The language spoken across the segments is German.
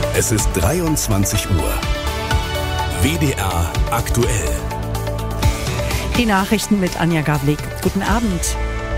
Es ist 23 Uhr. WDR aktuell. Die Nachrichten mit Anja Gavlik. Guten Abend.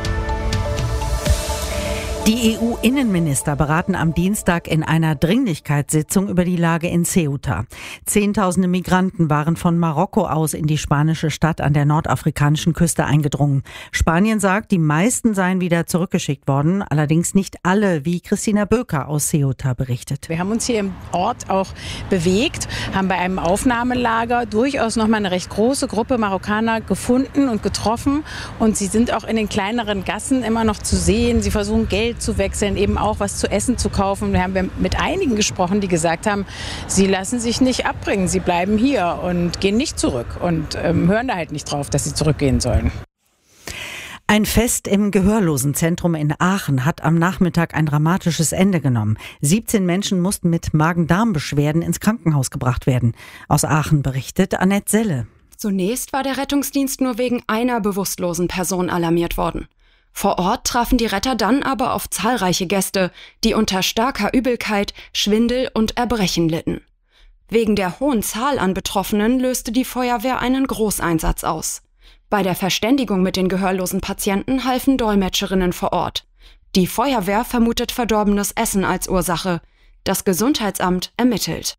Die EU-Innenminister beraten am Dienstag in einer Dringlichkeitssitzung über die Lage in Ceuta. Zehntausende Migranten waren von Marokko aus in die spanische Stadt an der nordafrikanischen Küste eingedrungen. Spanien sagt, die meisten seien wieder zurückgeschickt worden, allerdings nicht alle, wie Christina Böker aus Ceuta berichtet. Wir haben uns hier im Ort auch bewegt, haben bei einem Aufnahmelager durchaus noch mal eine recht große Gruppe Marokkaner gefunden und getroffen. Und sie sind auch in den kleineren Gassen immer noch zu sehen. Sie versuchen Geld zu wechseln, eben auch was zu essen zu kaufen. Wir haben mit einigen gesprochen, die gesagt haben, sie lassen sich nicht abbringen, sie bleiben hier und gehen nicht zurück und hören da halt nicht drauf, dass sie zurückgehen sollen. Ein Fest im Gehörlosenzentrum in Aachen hat am Nachmittag ein dramatisches Ende genommen. 17 Menschen mussten mit Magen-Darm-Beschwerden ins Krankenhaus gebracht werden. Aus Aachen berichtet Annette Selle. Zunächst war der Rettungsdienst nur wegen einer bewusstlosen Person alarmiert worden. Vor Ort trafen die Retter dann aber auf zahlreiche Gäste, die unter starker Übelkeit, Schwindel und Erbrechen litten. Wegen der hohen Zahl an Betroffenen löste die Feuerwehr einen Großeinsatz aus. Bei der Verständigung mit den gehörlosen Patienten halfen Dolmetscherinnen vor Ort. Die Feuerwehr vermutet verdorbenes Essen als Ursache. Das Gesundheitsamt ermittelt.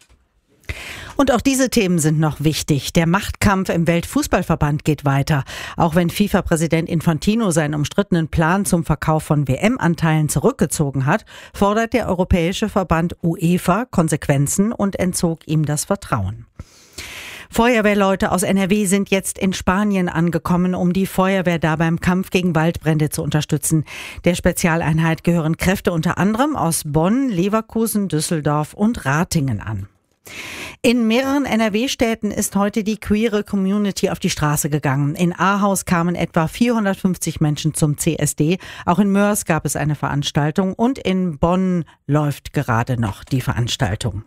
Und auch diese Themen sind noch wichtig. Der Machtkampf im Weltfußballverband geht weiter. Auch wenn FIFA-Präsident Infantino seinen umstrittenen Plan zum Verkauf von WM-Anteilen zurückgezogen hat, fordert der Europäische Verband UEFA Konsequenzen und entzog ihm das Vertrauen. Feuerwehrleute aus NRW sind jetzt in Spanien angekommen, um die Feuerwehr da beim Kampf gegen Waldbrände zu unterstützen. Der Spezialeinheit gehören Kräfte unter anderem aus Bonn, Leverkusen, Düsseldorf und Ratingen an. In mehreren NRW-Städten ist heute die queere Community auf die Straße gegangen. In Ahaus kamen etwa 450 Menschen zum CSD. Auch in Moers gab es eine Veranstaltung und in Bonn läuft gerade noch die Veranstaltung.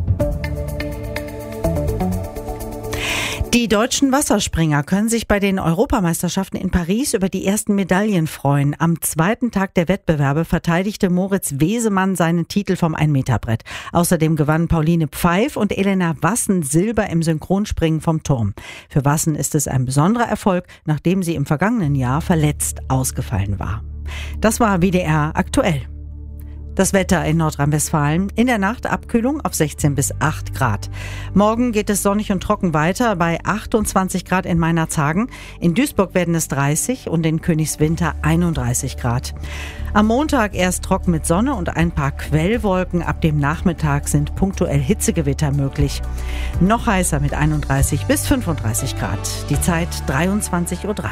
Die deutschen Wasserspringer können sich bei den Europameisterschaften in Paris über die ersten Medaillen freuen. Am zweiten Tag der Wettbewerbe verteidigte Moritz Wesemann seinen Titel vom 1-Meter-Brett. Außerdem gewannen Pauline Pfeif und Elena Wassen Silber im Synchronspringen vom Turm. Für Wassen ist es ein besonderer Erfolg, nachdem sie im vergangenen Jahr verletzt ausgefallen war. Das war WDR aktuell. Das Wetter in Nordrhein-Westfalen. In der Nacht Abkühlung auf 16 bis 8 Grad. Morgen geht es sonnig und trocken weiter bei 28 Grad in Meinerzhagen. In Duisburg werden es 30 und in Königswinter 31 Grad. Am Montag erst trocken mit Sonne und ein paar Quellwolken. Ab dem Nachmittag sind punktuell Hitzegewitter möglich. Noch heißer mit 31 bis 35 Grad. Die Zeit 23:03 Uhr.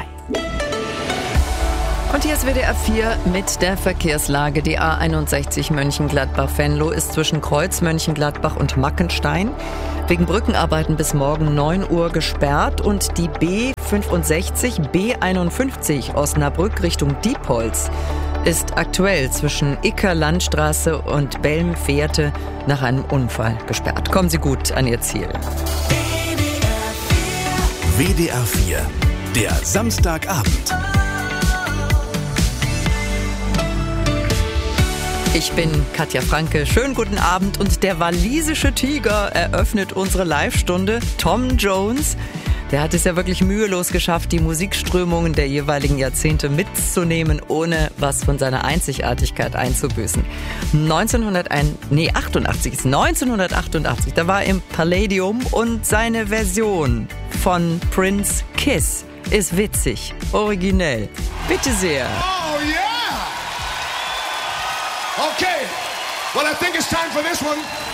Und hier ist WDR 4 mit der Verkehrslage. Die A61 Mönchengladbach-Venlo ist zwischen Kreuz Mönchengladbach und Mackenstein wegen Brückenarbeiten bis morgen 9 Uhr gesperrt. Und die B65, B51 Osnabrück Richtung Diepholz ist aktuell zwischen Icker-Landstraße und Belm-Fährte nach einem Unfall gesperrt. Kommen Sie gut an Ihr Ziel. WDR 4, der Samstagabend. Ich bin Katja Franke. Schönen guten Abend. Und der walisische Tiger eröffnet unsere Live-Stunde. Tom Jones, der hat es ja wirklich mühelos geschafft, die Musikströmungen der jeweiligen Jahrzehnte mitzunehmen, ohne was von seiner Einzigartigkeit einzubüßen. 1988, da war er im Palladium und seine Version von Prince Kiss ist witzig, originell. Bitte sehr. Oh yeah! Okay, well I think it's time for this one.